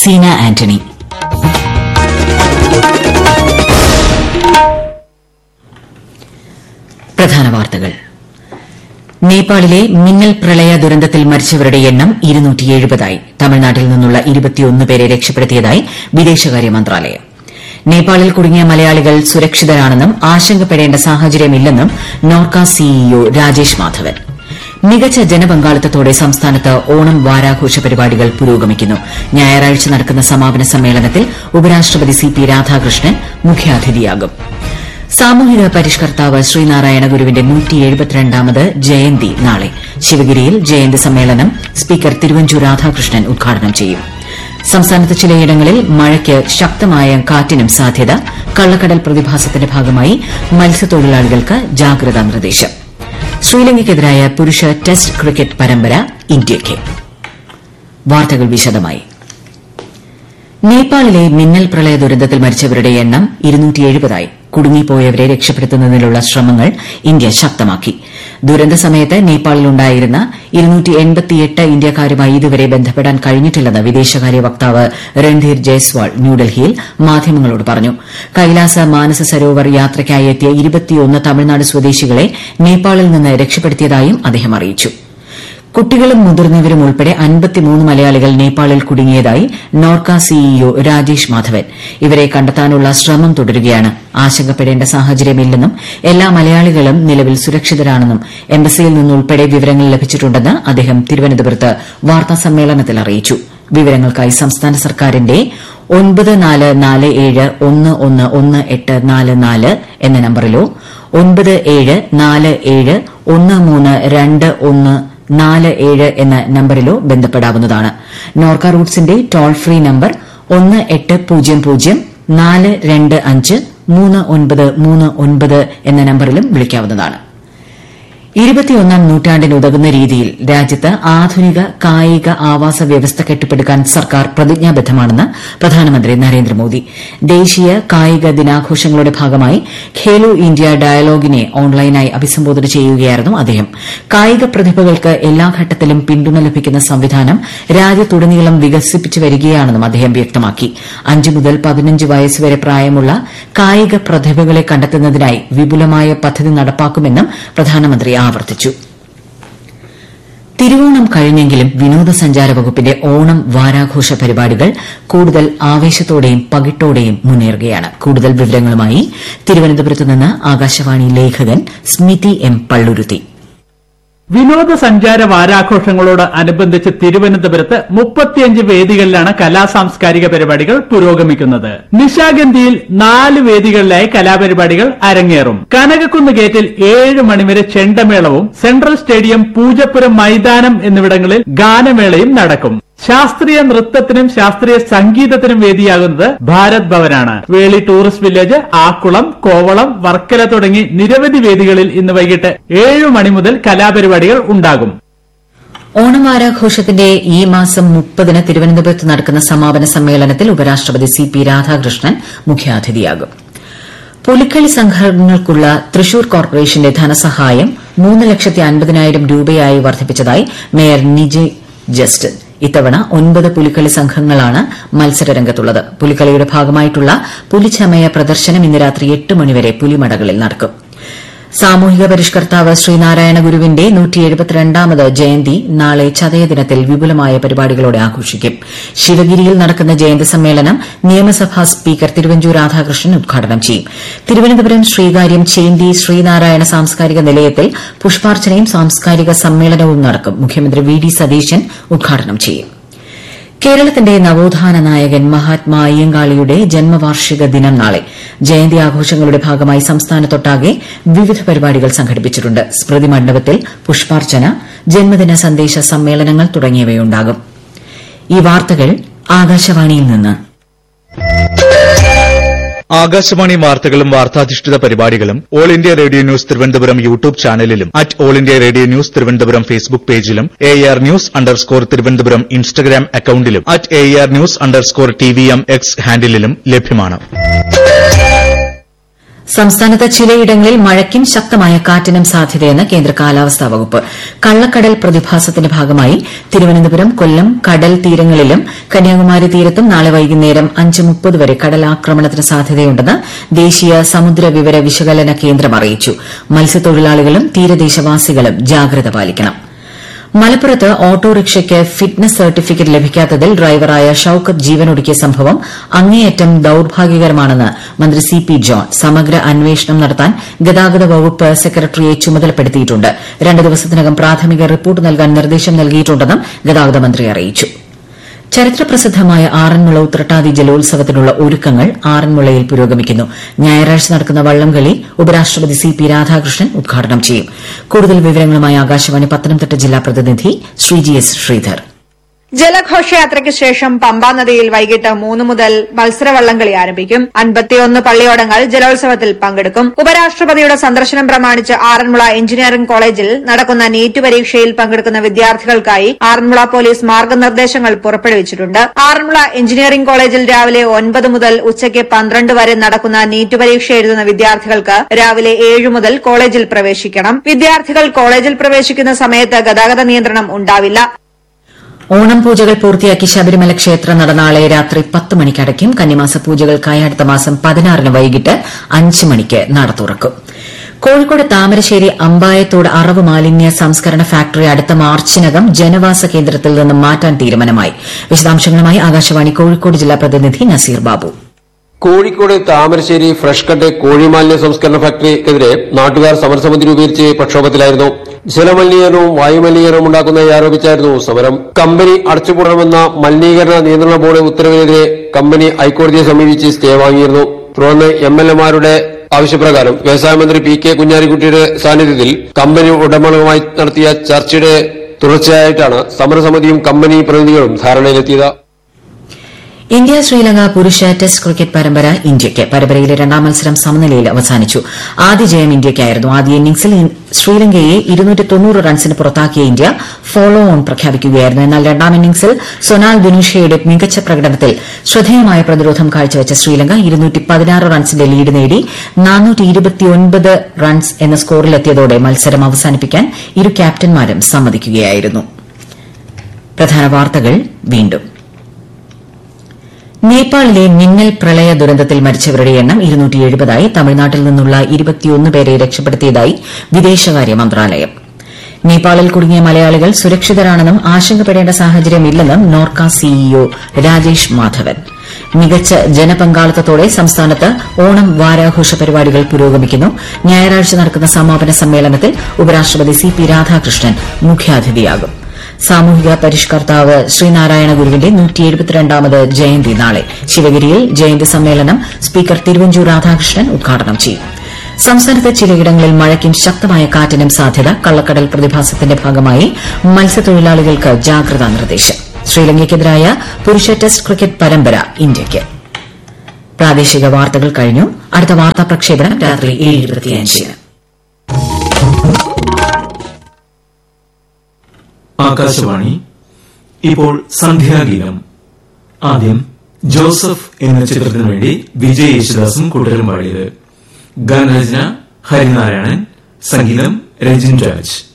സീന ആന്റണി. പ്രധാന വാർത്തകൾ. നേപ്പാളിലെ മിന്നൽ പ്രളയ ദുരന്തത്തിൽ മരിച്ചവരുടെ എണ്ണം 270 തമിഴ്നാട്ടിൽ നിന്നുള്ള 21 പേരെ രക്ഷപ്പെടുത്തിയതായി വിദേശകാര്യ മന്ത്രാലയം. നേപ്പാളിൽ കുടുങ്ങിയ മലയാളികൾ സുരക്ഷിതരാണെന്നും ആശങ്കപ്പെടേണ്ട സാഹചര്യമില്ലെന്നും നോർക്ക സിഇഒ രാജേഷ് മാധവൻ. മികച്ച ജനപങ്കാളിത്തത്തോടെ സംസ്ഥാനത്ത് ഓണം വാരാഘോഷ പരിപാടികൾ പുരോഗമിക്കുന്നു. ഞായറാഴ്ച നടക്കുന്ന സമാപന സമ്മേളനത്തിൽ ഉപരാഷ്ട്രപതി സി.പി. രാധാകൃഷ്ണൻ മുഖ്യാതിഥിയാകും. സാമൂഹിക പരിഷ്കർത്താവ് ശ്രീനാരായണ ഗുരുവിന്റെ 172ാമത് ജയന്തി നാളെ. ശിവഗിരിയിൽ ജയന്തി സമ്മേളനം സ്പീക്കർ തിരുവഞ്ചൂർ രാധാകൃഷ്ണൻ ഉദ്ഘാടനം ചെയ്യും. സംസ്ഥാനത്ത് ചിലയിടങ്ങളിൽ മഴയ്ക്ക് ശക്തമായ കാറ്റിനും സാധ്യത. കള്ളക്കടൽ പ്രതിഭാസത്തിന്റെ ഭാഗമായി മത്സ്യത്തൊഴിലാളികൾക്ക് ജാഗ്രതാ നിർദ്ദേശം. ശ്രീലങ്കയ്ക്കെതിരായ പുരുഷ ടെസ്റ്റ് ക്രിക്കറ്റ് പരമ്പര ഇന്ത്യയ്ക്ക്. വാർത്തകൾ വിശദമായി. നേപ്പാളിലെ മിന്നൽ പ്രളയ ദുരന്തത്തിൽ മരിച്ചവരുടെ എണ്ണം 270 കുടുങ്ങിപ്പോയവരെ രക്ഷപ്പെടുത്തുന്നതിനുള്ള ശ്രമങ്ങൾ ഇന്ത്യ ശക്തമാക്കി. ദുരന്ത സമയത്ത് നേപ്പാളിലുണ്ടായിരുന്ന 288 ഇന്ത്യക്കാരുമായി ഇതുവരെ ബന്ധപ്പെടാൻ കഴിഞ്ഞിട്ടില്ലെന്ന് വിദേശകാര്യ വക്താവ് രൺധീർ ജയ്സ്വാൾ ന്യൂഡൽഹിയിൽ മാധ്യമങ്ങളോട് പറഞ്ഞു. കൈലാസ മാനസ സരോവർ യാത്രയ്ക്കായി എത്തിയ 21 തമിഴ്നാട് സ്വദേശികളെ നേപ്പാളിൽ നിന്ന് രക്ഷപ്പെടുത്തിയതായും അദ്ദേഹം അറിയിച്ചു. കുട്ടികളും മുതിർന്നവരും ഉൾപ്പെടെ 53 മലയാളികൾ നേപ്പാളിൽ കുടുങ്ങിയതായി നോർക്ക സിഇഒ രാജേഷ് മാധവൻ. ഇവരെ കണ്ടെത്താനുള്ള ശ്രമം തുടരുകയാണ്. ആശങ്കപ്പെടേണ്ട സാഹചര്യമില്ലെന്നും എല്ലാ മലയാളികളും നിലവിൽ സുരക്ഷിതരാണെന്നും എംബസിയിൽ നിന്നുൾപ്പെടെ വിവരങ്ങൾ ലഭിച്ചിട്ടുണ്ടെന്ന് അദ്ദേഹം തിരുവനന്തപുരത്ത് വാർത്താസമ്മേളനത്തിൽ അറിയിച്ചു. വിവരങ്ങൾക്കായി സംസ്ഥാന സർക്കാരിന്റെ 9447111844 എന്ന നമ്പറിലോ 9747132147 എന്ന നമ്പറിലോ ബന്ധപ്പെടാവുന്നതാണ്. നോർക്ക റൂട്ട്സിന്റെ ടോൾ ഫ്രീ നമ്പർ 180042539939 എന്ന നമ്പറിലും വിളിക്കാവുന്നതാണ്. 21ാം നൂറ്റാണ്ടിനുതകുന്ന രീതിയിൽ രാജ്യത്ത് ആധുനിക കായിക ആവാസ വ്യവസ്ഥ കെട്ടിപ്പടുക്കാൻ സർക്കാർ പ്രതിജ്ഞാബദ്ധമാണെന്ന് പ്രധാനമന്ത്രി നരേന്ദ്രമോദി. ദേശീയ കായിക ദിനാഘോഷങ്ങളുടെ ഭാഗമായി ഖേലോ ഇന്ത്യ ഡയലോഗിനെ ഓൺലൈനായി അഭിസംബോധന ചെയ്യുകയായിരുന്നു അദ്ദേഹം. കായിക പ്രതിഭകൾക്ക് എല്ലാ ഘട്ടത്തിലും പിന്തുണ ലഭിക്കുന്ന സംവിധാനം രാജ്യത്തുടനീളം വികസിപ്പിച്ചു വരികയാണെന്നും അദ്ദേഹം വ്യക്തമാക്കി. 5 മുതൽ 15 വയസ്സുവരെ പ്രായമുള്ള കായിക പ്രതിഭകളെ കണ്ടെത്തുന്നതിനായി വിപുലമായ പദ്ധതി നടപ്പാക്കുമെന്നും പ്രധാനമന്ത്രി ആവർത്തിച്ചു. തിരുവോണം കഴിഞ്ഞെങ്കിലും വിനോദസഞ്ചാര വകുപ്പിന്റെ ഓണം വാരാഘോഷ പരിപാടികൾ കൂടുതൽ ആവേശത്തോടെയും പകിട്ടോടെയും മുന്നേറുകയാണ്. കൂടുതൽ വിവരങ്ങളുമായി തിരുവനന്തപുരത്ത് നിന്ന് ആകാശവാണി ലേഖകൻ സ്മിതി എം പള്ളുരുത്തി. വിനോദസഞ്ചാര വാരാഘോഷങ്ങളോട് അനുബന്ധിച്ച് തിരുവനന്തപുരത്ത് 35 വേദികളിലാണ് കലാസാംസ്കാരിക പരിപാടികൾ പുരോഗമിക്കുന്നത്. നിശാഗന്ധിയിൽ 4 വേദികളിലായി കലാപരിപാടികൾ അരങ്ങേറും. കനകക്കുന്ന് ഗേറ്റിൽ 7 മണിവരെ ചെണ്ടമേളവും സെൻട്രൽ സ്റ്റേഡിയം, പൂജപ്പുരം മൈതാനം എന്നിവിടങ്ങളിൽ ഗാനമേളയും നടക്കും. ശാസ്ത്രീയ നൃത്തത്തിനും ശാസ്ത്രീയ സംഗീതത്തിനും വേദിയാകുന്നത് ഭാരത് ഭവനാണ്. വേളി ടൂറിസ്റ്റ് വില്ലേജ്, ആക്കുളം, കോവളം, വർക്കല തുടങ്ങി നിരവധി വേദികളിൽ ഇന്ന് വൈകിട്ട് 7 മണി മുതൽ കലാപരിപാടികൾ ഉണ്ടാകും. ഓണം വാരാഘോഷത്തിന്റെ ഈ മാസം 30-ന് തിരുവനന്തപുരത്ത് നടക്കുന്ന സമാപന സമ്മേളനത്തിൽ ഉപരാഷ്ട്രപതി സി.പി. രാധാകൃഷ്ണൻ മുഖ്യാതിഥിയാകും. പുലിക്കളി സംഘങ്ങൾക്കുള്ള തൃശൂർ കോർപ്പറേഷന്റെ ധനസഹായം 3,50,000 രൂപയായി വർദ്ധിപ്പിച്ചതായി മേയർ നിജി ജസ്റ്റിൻ. ഇത്തവണ 9 പുലിക്കളി സംഘങ്ങളാണ് മത്സരരംഗത്തുള്ളത്. പുലിക്കളിയുടെ ഭാഗമായിട്ടുള്ള പുലിച്ചമയ പ്രദർശനം ഇന്ന് രാത്രി 8 മണിവരെ പുലിമടകളിൽ നടക്കും. സാമൂഹിക പരിഷ്കർത്താവ് ശ്രീനാരായണ ഗുരുവിന്റെ 172ാമത് ജയന്തി നാളെ ചതയദിനത്തിൽ വിപുലമായ പരിപാടികളോടെ ആഘോഷിക്കും. ശിവഗിരിയിൽ നടക്കുന്ന ജയന്തി സമ്മേളനം നിയമസഭാ സ്പീക്കർ തിരുവഞ്ചൂർ രാധാകൃഷ്ണൻ ഉദ്ഘാടനം ചെയ്യും. തിരുവനന്തപുരം ശ്രീകാര്യം ചേന്തി ശ്രീനാരായണ സാംസ്കാരിക നിലയത്തിൽ പുഷ്പാർച്ചനയും സാംസ്കാരിക സമ്മേളനവും നടക്കും. മുഖ്യമന്ത്രി വി.ഡി. സതീശൻ ഉദ്ഘാടനം ചെയ്യും. കേരളത്തിന്റെ നവോത്ഥാന നായകൻ മഹാത്മാ അയ്യങ്കാളിയുടെ ജന്മവാർഷിക ദിനം നാളെ. ജയന്തി ആഘോഷങ്ങളുടെ ഭാഗമായി സംസ്ഥാനത്തൊട്ടാകെ വിവിധ പരിപാടികൾ സംഘടിപ്പിച്ചിട്ടുണ്ട്. സ്മൃതി മണ്ഡപത്തിൽ പുഷ്പാർച്ചന, ജന്മദിന സന്ദേശ സമ്മേളനങ്ങൾ തുടങ്ങിയവയുണ്ടാകും. ഈ വാർത്തകൾ ആകാശവാണിയിൽ നിന്ന്. ആകാശവാണി വാർത്തകളും വാർത്താധിഷ്ഠിത പരിപാടികളും all India radio news Thiruvananthapuram YouTube ചാനലിലും all India radio news Thiruvananthapuram Facebook പേജിലും AR News_ തിരുവനന്തപുരം ഇൻസ്റ്റഗ്രാം അക്കൌണ്ടിലും AR News_TVM X ഹാൻഡിലും ലഭ്യമാണ്. സംസ്ഥാനത്ത് ചിലയിടങ്ങളിൽ മഴയ്ക്കും ശക്തമായ കാറ്റിനും സാധ്യതയെന്ന് കേന്ദ്ര കാലാവസ്ഥാ വകുപ്പ്. കള്ളക്കടൽ പ്രതിഭാസത്തിന്റെ ഭാഗമായി തിരുവനന്തപുരം, കൊല്ലം കടൽ തീരങ്ങളിലും കന്യാകുമാരി തീരത്തും നാളെ വൈകുന്നേരം 5:30 വരെ കടലാക്രമണത്തിന് സാധ്യതയുണ്ടെന്ന് ദേശീയ സമുദ്ര വിവര വിശകലന കേന്ദ്രം അറിയിച്ചു. മത്സ്യത്തൊഴിലാളികളും തീരദേശവാസികളും ജാഗ്രത പാലിക്കണം. മലപ്പുറത്ത് ഓട്ടോറിക്ഷയ്ക്ക് ഫിറ്റ്നസ് സർട്ടിഫിക്കറ്റ് ലഭിക്കാത്തതിൽ ഡ്രൈവറായ ഷൌക്കത്ത് ജീവനൊടുക്കിയ സംഭവം അങ്ങേയറ്റം ദൌർഭാഗ്യകരമാണെന്ന് മന്ത്രി സി.പി. ജോൺ സമഗ്ര അന്വേഷണം നടത്താൻ ഗതാഗത വകുപ്പ് സെക്രട്ടറിയെ ചുമതലപ്പെടുത്തിയിട്ടുണ്ട്. 2 ദിവസത്തിനകം പ്രാഥമിക റിപ്പോർട്ട് നൽകാൻ നിർദ്ദേശം നൽകിയിട്ടുണ്ടെന്നും ഗതാഗത മന്ത്രി അറിയിച്ചു. ചരിത്രപ്രസിദ്ധമായ ആറന്മുള ഉത്രട്ടാതി ജലോത്സവത്തിനുള്ള ഒരുക്കങ്ങൾ ആറന്മുളയിൽ പുരോഗമിക്കുന്നു. ഞായറാഴ്ച നടക്കുന്ന വള്ളംകളി ഉപരാഷ്ട്രപതി സി.പി. രാധാകൃഷ്ണൻ ഉദ്ഘാടനം ചെയ്യും. കൂടുതൽ വിവരങ്ങളുമായി ആകാശവാണി പത്തനംതിട്ട ജില്ലാ പ്രതിനിധി ശ്രീജി എസ് ശ്രീധർ. ജലഘോഷയാത്രയ്ക്ക് ശേഷം പമ്പാ നദിയിൽ വൈകിട്ട് 3 മുതൽ മത്സരവള്ളംകളി ആരംഭിക്കും. 51 പള്ളിയോടങ്ങൾ ജലോത്സവത്തിൽ പങ്കെടുക്കും. ഉപരാഷ്ട്രപതിയുടെ സന്ദർശനം പ്രമാണിച്ച് ആറന്മുള എഞ്ചിനീയറിംഗ് കോളേജിൽ നടക്കുന്ന നീറ്റ് പരീക്ഷയിൽ പങ്കെടുക്കുന്ന വിദ്യാർത്ഥികൾക്കായി ആറന്മുള പോലീസ് മാർഗനിർദ്ദേശങ്ങൾ പുറപ്പെടുവിച്ചിട്ടുണ്ട്. ആറന്മുള എഞ്ചിനീയറിംഗ് കോളേജിൽ രാവിലെ 9 മുതൽ ഉച്ചയ്ക്ക് 12 വരെ നടക്കുന്ന നീറ്റ് പരീക്ഷ എഴുതുന്ന വിദ്യാർത്ഥികൾക്ക് രാവിലെ 7 മുതൽ കോളേജിൽ പ്രവേശിക്കണം. വിദ്യാർത്ഥികൾ കോളേജിൽ പ്രവേശിക്കുന്ന സമയത്ത് ഗതാഗത നിയന്ത്രണം ഉണ്ടാവില്ല. ഓണം പൂജകൾ പൂർത്തിയാക്കി ശബരിമല ക്ഷേത്ര നട നാളെ രാത്രി 10 മണിക്ക് അടയ്ക്കും. കന്നിമാസ പൂജകൾക്കായി അടുത്ത മാസം 16 വൈകിട്ട് 5 മണിക്ക് നട തുറക്കും. കോഴിക്കോട് താമരശ്ശേരി അമ്പായത്തോട് അറവ് മാലിന്യ സംസ്കരണ ഫാക്ടറി അടുത്ത മാർച്ചിനകം ജനവാസ കേന്ദ്രത്തിൽ നിന്നും മാറ്റാൻ തീരുമാനമായി. വിശദാംശങ്ങളുമായി ആകാശവാണി കോഴിക്കോട് ജില്ലാ പ്രതിനിധി നസീർ ബാബു. കോഴിക്കോട് താമരശ്ശേരി ഫ്രഷ് കട്ട് കോഴിമാലിന്യ സംസ്കരണ ഫാക്ടറിക്കെതിരെ നാട്ടുകാർ സമരസമിതി രൂപീകരിച്ച് പ്രക്ഷോഭത്തിലായിരുന്നു. ജലമലിനീകരണവും വായുമലിനീകരണവും ഉണ്ടാക്കുന്നതായി ആരോപിച്ചായിരുന്നു സമരം. കമ്പനി അടച്ചുപൂടണമെന്ന മലിനീകരണ നിയന്ത്രണ ബോർഡ് ഉത്തരവിനെതിരെ കമ്പനി ഹൈക്കോടതിയെ സമീപിച്ച് സ്റ്റേ വാങ്ങിയിരുന്നു. തുടർന്ന് എംഎൽഎമാരുടെ ആവശ്യപ്രകാരം വ്യവസായ മന്ത്രി പി.കെ. കുഞ്ഞാലിക്കുട്ടിയുടെ സാന്നിധ്യത്തിൽ കമ്പനി ഉടമകളുമായി നടത്തിയ ചർച്ചയുടെ തുടർച്ചയായിട്ടാണ് സമരസമിതിയും കമ്പനി പ്രതിനിധികളും ധാരണയിലെത്തിയത്. ഇന്ത്യ ശ്രീലങ്ക പുരുഷ ടെസ്റ്റ് ക്രിക്കറ്റ് പരമ്പര ഇന്ത്യയ്ക്ക്. പരമ്പരയിലെ 2ാം മത്സരം സമനിലയിൽ അവസാനിച്ചു. ആദ്യ ജയം ഇന്ത്യയ്ക്കായിരുന്നു. ആദ്യ ഇന്നിംഗ്സിൽ ശ്രീലങ്കയെ 290 റൺസിന് പുറത്താക്കിയ ഇന്ത്യ ഫോളോ ഓൺ പ്രഖ്യാപിക്കുകയായിരുന്നു. എന്നാൽ 2ാം ഇന്നിംഗ്സിൽ സൊനാൽ ദിനുഷയുടെ മികച്ച പ്രകടനത്തിൽ ശ്രദ്ധേയമായ പ്രതിരോധം കാഴ്ചവെച്ച ശ്രീലങ്ക 216 റൺസിന്റെ ലീഡ് നേടി 429 റൺസ് എന്ന സ്കോറിലെത്തിയതോടെ മത്സരം അവസാനിപ്പിക്കാൻ ഇരു ക്യാപ്റ്റന്മാരും സമ്മതിക്കുകയായിരുന്നു. പ്രധാന വാർത്തകൾ വീണ്ടും. നേപ്പാളിലെ മിന്നൽ പ്രളയ ദുരന്തത്തിൽ മരിച്ചവരുടെ എണ്ണം 270ആയി. തമിഴ്നാട്ടിൽ നിന്നുള്ള 21 പേരെ രക്ഷപ്പെടുത്തിയതായി വിദേശകാര്യ മന്ത്രാലയം. നേപ്പാളിൽ കുടുങ്ങിയ മലയാളികൾ സുരക്ഷിതരാണെന്നും ആശങ്കപ്പെടേണ്ട സാഹചര്യമില്ലെന്നും നോർക്ക സിഇഒ രാജേഷ് മാധവൻ. മികച്ച ജനപങ്കാളിത്തത്തോടെ സംസ്ഥാനത്ത് ഓണം വാരാഘോഷ പരിപാടികൾ പുരോഗമിക്കുന്നു. ഞായറാഴ്ച നടക്കുന്ന സമാപന സമ്മേളനത്തിൽ ഉപരാഷ്ട്രപതി സി.പി. രാധാകൃഷ്ണൻ മുഖ്യാതിഥിയാകും. സാമൂഹിക പരിഷ്കർത്താവ് ശ്രീനാരായണ ഗുരുവിന്റെ 172ാമത് ജയന്തി നാളെ. ശിവഗിരിയിൽ ജയന്തി സമ്മേളനം സ്പീക്കർ തിരുവഞ്ചൂർ രാധാകൃഷ്ണൻ ഉദ്ഘാടനം ചെയ്യും. സംസ്ഥാനത്ത് ചിലയിടങ്ങളിൽ മഴയ്ക്കും ശക്തമായ കാറ്റിനും സാധ്യത. കള്ളക്കടൽ പ്രതിഭാസത്തിന്റെ ഭാഗമായി മത്സ്യത്തൊഴിലാളികൾക്ക് ജാഗ്രതാ നിർദ്ദേശം. ശ്രീലങ്കയ്ക്കെതിരായ പുരുഷ ടെസ്റ്റ് ക്രിക്കറ്റ് പരമ്പര ഇന്ത്യയ്ക്ക്. പ്രാദേശിക വാർത്തകൾ കഴിഞ്ഞു. അടുത്ത വാർത്താ പ്രക്ഷേപണം രാത്രി 7:25. ആകാശവാണി. ഇപ്പോൾ സന്ധ്യാഗീതം. ആദ്യം ജോസഫ് എന്ന ചിത്രത്തിനു വേണ്ടി വിജയ് യേശുദാസും കൂട്ടരും പാടിയത്. ഗാനരചന ഹരിനാരായണൻ, സംഗീതം രഞ്ജിൻ രാജ്.